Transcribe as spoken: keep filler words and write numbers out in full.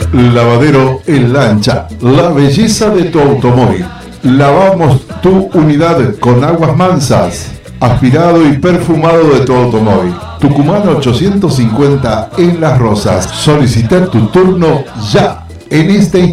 Lavadero El Lancha, la belleza de tu automóvil. Lavamos tu unidad con aguas mansas, aspirado y perfumado de tu automóvil. Tucumán ochocientos cincuenta en Las Rosas. Solicita tu turno ya en este